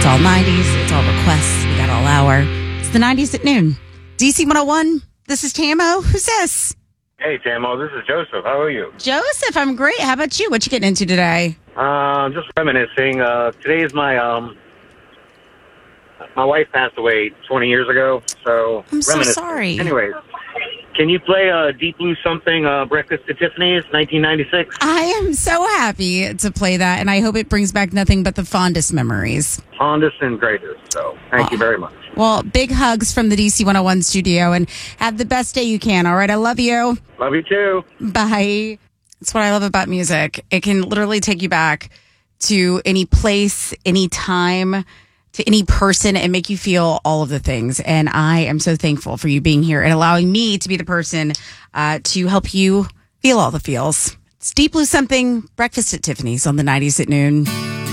It's all 90s. It's all requests. We got all hour. It's the 90s at noon. DC 101. This is Tamo. Who's this? Hey, Tamo. This is Joseph. How are you? Joseph, I'm great. How about you? What you getting into today? Just reminiscing. Today is my wife passed away 20 years ago. So I'm so sorry. Anyways, can you play Deep Blue Something, Breakfast at Tiffany's, 1996? I am so happy to play that, and I hope it brings back nothing but the fondest memories. Fondest and greatest. So thank you very much. Well, big hugs from the DC 101 studio, and have the best day you can, all right? I love you. Love you too. Bye. That's what I love about music. It can literally take you back to any place, any time, to any person, and make you feel all of the things. And I am so thankful for you being here and allowing me to be the person to help you feel all the feels. It's Deep Blue Something, Breakfast at Tiffany's on the 90s at noon.